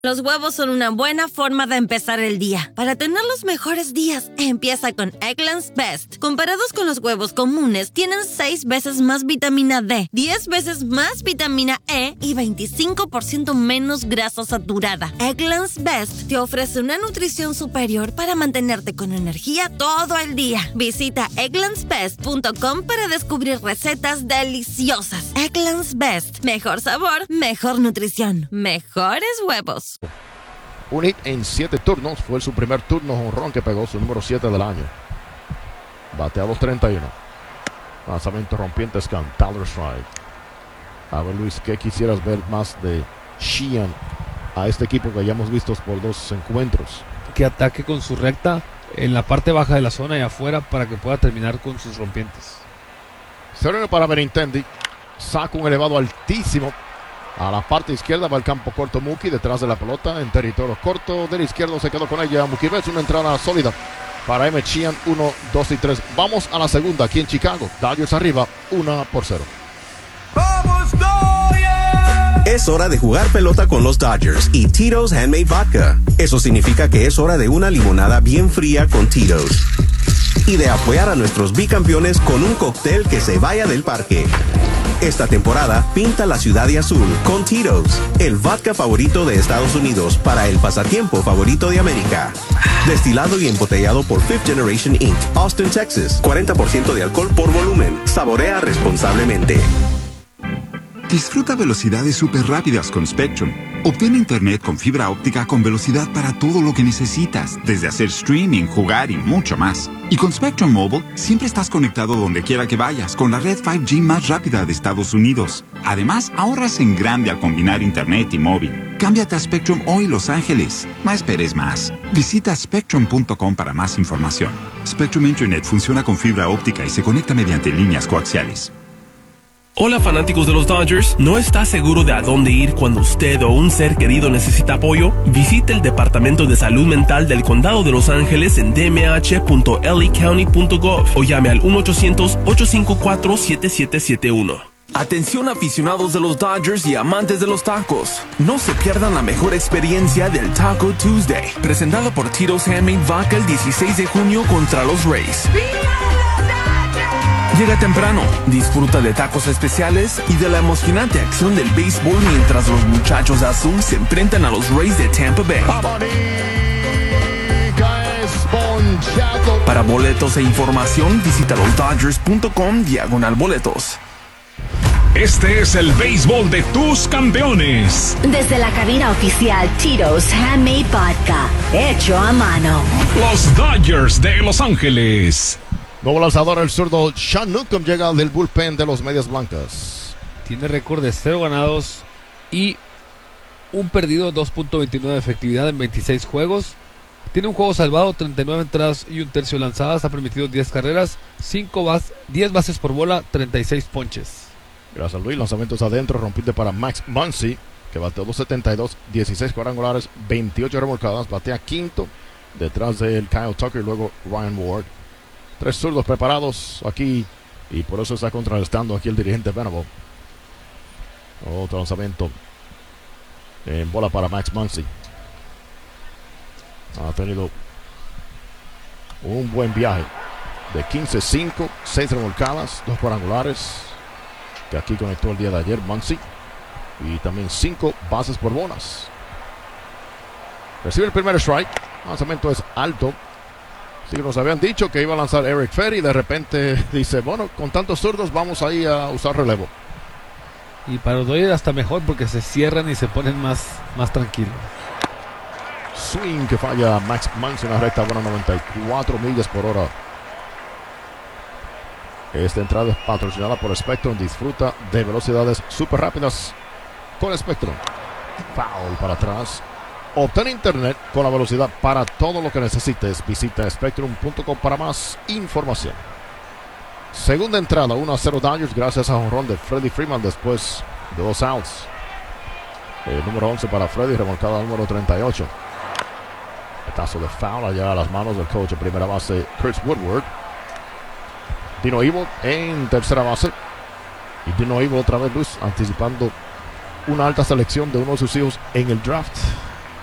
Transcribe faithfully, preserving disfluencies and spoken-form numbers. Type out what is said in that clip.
Los huevos son una buena forma de empezar el día. Para tener los mejores días, empieza con Eggland's Best. Comparados con los huevos comunes, tienen seis veces más vitamina D, diez veces más vitamina E y veinticinco por ciento menos grasa saturada. Eggland's Best te ofrece una nutrición superior para mantenerte con energía todo el día. Visita egglands best punto com para descubrir recetas deliciosas. Eggland's Best. Mejor sabor, mejor nutrición, mejores huevos. Un hit en siete turnos. Fue su primer turno jonrón que pegó, su número siete del año. Batea dos treinta y uno. Lanzamiento rompientes con Tyler Strike. A ver, Luis, ¿qué quisieras ver más de Sheehan a este equipo que ya hemos visto por dos encuentros? Que ataque con su recta en la parte baja de la zona y afuera para que pueda terminar con sus rompientes. Sereno para Benintendi. Saca un elevado altísimo. A la parte izquierda va el campo corto Mookie, detrás de la pelota, en territorio corto. Del izquierdo se quedó con ella Mookie Betts, una entrada sólida para Emmett Sheehan, uno, dos y tres. Vamos a la segunda aquí en Chicago. Dodgers arriba, uno por cero. ¡Vamos, Dodgers! Es hora de jugar pelota con los Dodgers y Tito's Handmade Vodka. Eso significa que es hora de una limonada bien fría con Tito's. Y de apoyar a nuestros bicampeones con un cóctel que se vaya del parque. Esta temporada, pinta la ciudad de azul con Tito's, el vodka favorito de Estados Unidos para el pasatiempo favorito de América. Destilado y embotellado por Fifth Generation incorporated, Austin, Texas. cuarenta por ciento de alcohol por volumen. Saborea responsablemente. Disfruta velocidades súper rápidas con Spectrum. Obtén internet con fibra óptica con velocidad para todo lo que necesitas, desde hacer streaming, jugar y mucho más. Y con Spectrum Mobile, siempre estás conectado donde quiera que vayas, con la red cinco G más rápida de Estados Unidos. Además, ahorras en grande al combinar internet y móvil. Cámbiate a Spectrum hoy, Los Ángeles. No esperes más. Visita spectrum punto com para más información. Spectrum Internet funciona con fibra óptica y se conecta mediante líneas coaxiales. Hola fanáticos de los Dodgers, ¿no está seguro de a dónde ir cuando usted o un ser querido necesita apoyo? Visite el Departamento de Salud Mental del Condado de Los Ángeles en d m h punto l a county punto gov o llame al uno ochocientos, ocho cinco cuatro, siete siete siete uno. Atención aficionados de los Dodgers y amantes de los tacos. No se pierdan la mejor experiencia del Taco Tuesday, presentado por Tito's Handmade Vodka el dieciséis de junio contra los Rays. Llega temprano, disfruta de tacos especiales y de la emocionante acción del béisbol mientras los muchachos azul se enfrentan a los Rays de Tampa Bay. Para boletos e información, visita los dodgers punto com diagonal boletos. Este es el béisbol de tus campeones. Desde la cabina oficial Tito's Handmade Vodka, hecho a mano. Los Dodgers de Los Ángeles. Nuevo lanzador, el zurdo Sean Newcomb llega del bullpen de los Medias Blancas. Tiene récord de cero ganados y un perdido, dos punto veintinueve de efectividad en veintiséis juegos. Tiene un juego salvado, treinta y nueve entradas y un tercio lanzadas. Ha permitido diez carreras, cinco bas, diez bases por bola, treinta y seis ponches. Gracias, Luis. Lanzamientos adentro, rompiente para Max Muncy, que bateó dos setenta y dos, dieciséis cuadrangulares, veintiocho remolcadas. Batea quinto, detrás de él Kyle Tucker y luego Ryan Ward. Tres zurdos preparados aquí y por eso está contrarrestando aquí el dirigente Venable. Otro lanzamiento en bola para Max Muncy. Ha tenido un buen viaje de quince cinco, seis remolcadas, dos cuadrangulares, que aquí conectó el día de ayer Muncy, y también cinco bases por bolas. Recibe el primer strike. El lanzamiento es alto. Sí, nos habían dicho que iba a lanzar Eric Ferry y de repente dice, bueno, con tantos zurdos vamos ahí a usar relevo. Y para los Dodgers hasta mejor porque se cierran y se ponen más, más tranquilos. Swing que falla Max Muncy, una recta buena, noventa y cuatro millas por hora. Esta entrada es patrocinada por Spectrum. Disfruta de velocidades súper rápidas con Spectrum. Foul para atrás. Obtén internet con la velocidad para todo lo que necesites. Visita spectrum punto com para más información. Segunda entrada, uno a cero Dodgers gracias a jonrón de Freddie Freeman después de dos outs. El número once para Freddie, remolcada al número treinta y ocho. Petazo de foul allá a las manos del coach en primera base, Chris Woodward. Dino Evil en tercera base. Y Dino Evil otra vez, Luis, anticipando una alta selección de uno de sus hijos en el draft.